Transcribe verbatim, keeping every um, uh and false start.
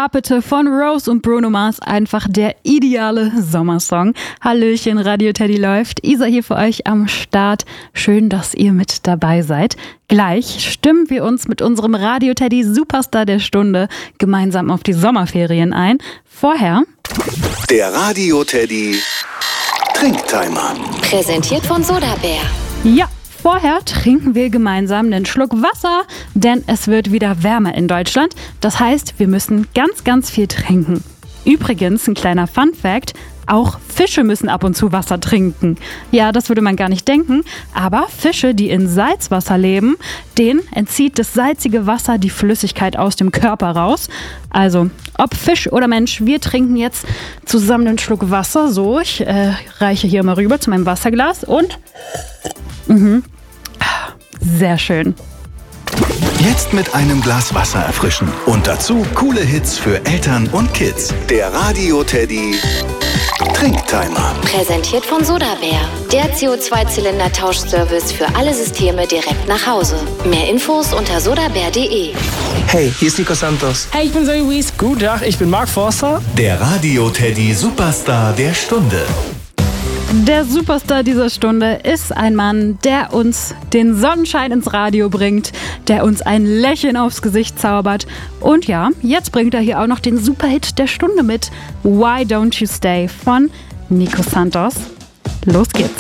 Carpete von Rose und Bruno Mars, einfach der ideale Sommersong. Hallöchen, Radio Teddy läuft. Isa hier für euch am Start. Schön, dass ihr mit dabei seid. Gleich stimmen wir uns mit unserem Radio Teddy Superstar der Stunde gemeinsam auf die Sommerferien ein. Vorher der Radio Teddy Trinktimer. Präsentiert von Sodabär. Ja. Vorher trinken wir gemeinsam einen Schluck Wasser, denn es wird wieder wärmer in Deutschland. Das heißt, wir müssen ganz, ganz viel trinken. Übrigens, ein kleiner Fun-Fact, auch Fische müssen ab und zu Wasser trinken. Ja, das würde man gar nicht denken, aber Fische, die in Salzwasser leben, denen entzieht das salzige Wasser die Flüssigkeit aus dem Körper raus. Also, ob Fisch oder Mensch, wir trinken jetzt zusammen einen Schluck Wasser. So, ich äh, reiche hier mal rüber zu meinem Wasserglas und... Mhm. Sehr schön. Jetzt mit einem Glas Wasser erfrischen und dazu coole Hits für Eltern und Kids. Der Radio Teddy Trinktimer. Präsentiert von Sodabär. Der C O zwei Zylinder Tauschservice für alle Systeme direkt nach Hause. Mehr Infos unter sodabär punkt de. Hey, hier ist Nico Santos. Hey, ich bin Zoe Wies. Guten Tag, ich bin Mark Forster. Der Radio Teddy Superstar der Stunde. Der Superstar dieser Stunde ist ein Mann, der uns den Sonnenschein ins Radio bringt, der uns ein Lächeln aufs Gesicht zaubert. Und ja, jetzt bringt er hier auch noch den Superhit der Stunde mit. Why Don't You Stay von Nico Santos. Los geht's.